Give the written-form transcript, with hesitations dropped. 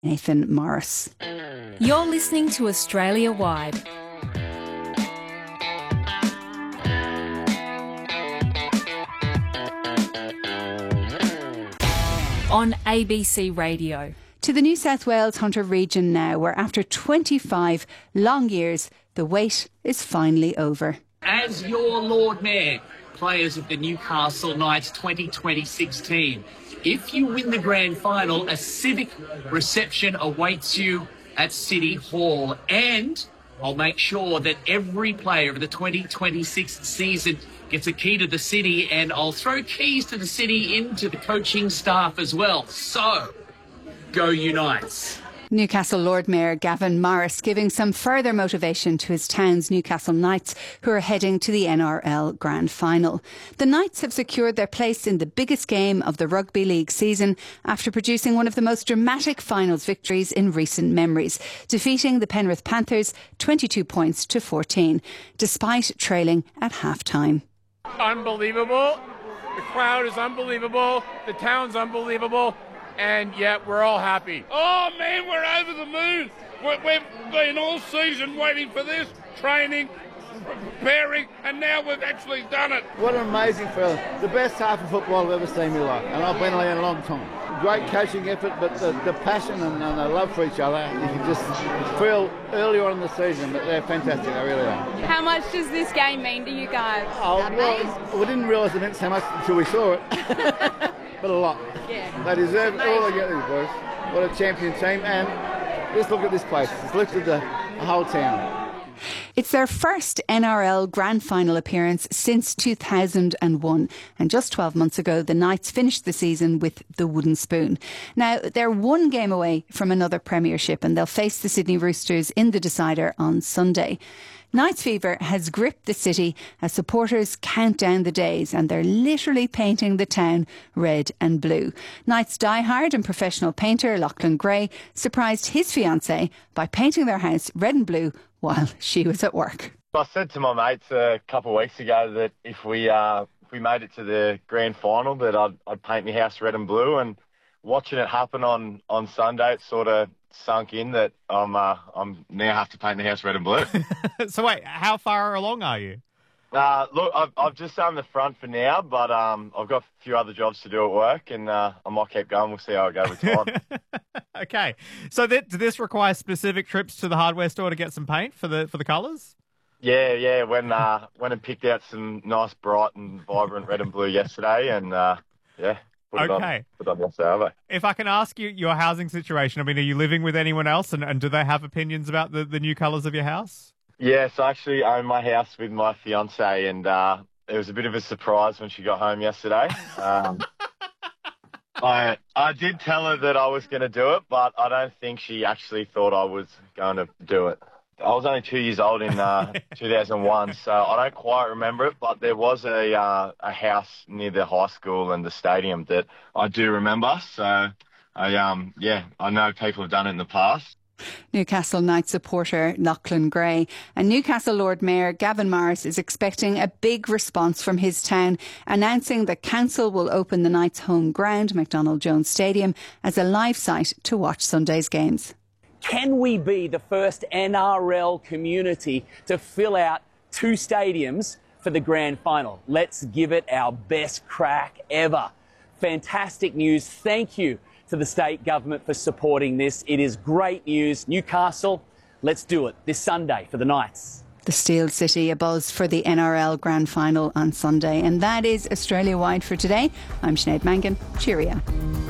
Nathan Morris. You're listening to Australia Wide. On ABC Radio. To the New South Wales Hunter region now, where after 25 long years, the wait is finally over. As your Lord Mayor, players of the Newcastle Knights 2026 team, if you win the grand final, a civic reception awaits you at City Hall. And I'll make sure that every player of the 2026 season gets a key to the city, and I'll throw keys to the city into the coaching staff as well. So, go Unites. Newcastle Lord Mayor Gavin Morris giving some further motivation to his town's Newcastle Knights, who are heading to the NRL Grand Final. The Knights have secured their place in the biggest game of the Rugby League season after producing one of the most dramatic finals victories in recent memories, defeating the Penrith Panthers 22 points to 14, despite trailing at half-time. Unbelievable. The crowd is unbelievable. The town's unbelievable. And yet we're all happy. Oh man, we're over the moon. We've been all season waiting for this, training, preparing, and now we've actually done it. What an amazing feeling. The best half of football I've ever seen in my life, and I've been there a long time. Great coaching effort, but the passion and the love for each other, you can just feel early on in the season that they're fantastic, they really are. How much does this game mean to you guys? Oh, well, we didn't realise it meant so much until we saw it. But a lot. Yeah. They deserve all they get, these boys. What a champion team. And just look at this place. It's lifted the whole town. It's their first NRL Grand Final appearance since 2001. And just 12 months ago, the Knights finished the season with the wooden spoon. Now, they're one game away from another premiership, and they'll face the Sydney Roosters in the decider on Sunday. Knights fever has gripped the city as supporters count down the days, and they're literally painting the town red and blue. Knights diehard and professional painter Lachlan Gray surprised his fiancée by painting their house red and blue while she was at work. I said to my mates a couple of weeks ago that if we made it to the grand final, that I'd paint my house red and blue. And watching it happen on Sunday, it sort of sunk in that I'm now have to paint the house red and blue. So wait, how far along are you? Look, I've just done the front for now, but I've got a few other jobs to do at work, and I might keep going. We'll see how I go with time. Okay, so does this require specific trips to the hardware store to get some paint for the colours? Yeah. Went and picked out some nice, bright and vibrant red and blue yesterday, and Put it on yesterday. If I can ask you your housing situation, I mean, are you living with anyone else, and do they have opinions about the new colours of your house? Yes, I actually own my house with my fiancée, and it was a bit of a surprise when she got home yesterday. I did tell her that I was going to do it, but I don't think she actually thought I was going to do it. I was only 2 years old in 2001, so I don't quite remember it, but there was a house near the high school and the stadium that I do remember. So, I know people have done it in the past. Newcastle Knights supporter Lachlan Gray. And Newcastle Lord Mayor Gavin Morris is expecting a big response from his town, announcing that council will open the Knights' home ground, McDonald Jones Stadium, as a live site to watch Sunday's games. Can we be the first NRL community to fill out 2 stadiums for the grand final? Let's give it our best crack ever. Fantastic news. Thank you to the state government for supporting this. It is great news. Newcastle, let's do it this Sunday for the Knights. The Steel City abuzz for the NRL Grand Final on Sunday. And that is Australia Wide for today. I'm Sinead Mangan. Cheerio.